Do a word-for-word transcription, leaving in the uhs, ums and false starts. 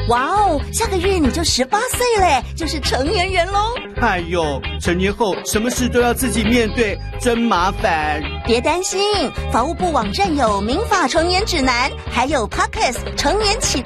哇哦，下个月你就十八岁嘞，就是成年人喽。 哎呦，成年后什么事都要自己面对，真麻烦。 别担心，法务部网站有民法成年指南，还有 Podcast 成年启